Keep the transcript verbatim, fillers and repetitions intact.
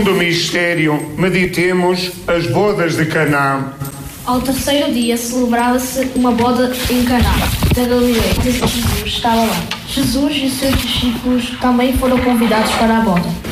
Segundo mistério, meditemos as bodas de Caná. Ao terceiro dia celebrava-se uma boda em Caná da Galileia. Jesus estava lá. Jesus e os seus discípulos também foram convidados para a boda.